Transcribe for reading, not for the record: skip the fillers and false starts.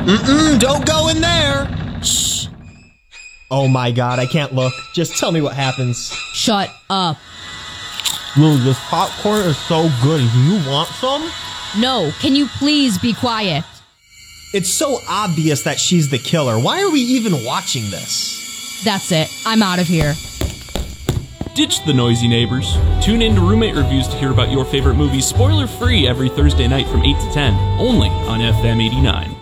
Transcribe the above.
Don't go in there. Shh. Oh my god, I can't look. Just tell me what happens. Shut up. Lily, this popcorn is so good. Do you want some? No, can you please be quiet? It's so obvious that she's the killer. Why are we even watching this? That's it. I'm out of here. Ditch the noisy neighbors. Tune in to Roommate Reviews to hear about your favorite movies spoiler-free every Thursday night from 8 to 10, only on FM 89.